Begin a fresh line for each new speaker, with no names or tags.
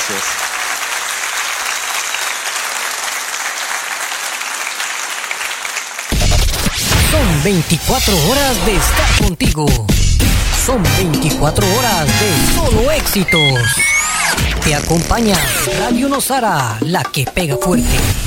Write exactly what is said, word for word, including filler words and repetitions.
gracias.
Son veinticuatro horas de estar contigo. Son veinticuatro horas de solo éxitos. Te acompaña Radio Nosara, la que pega fuerte.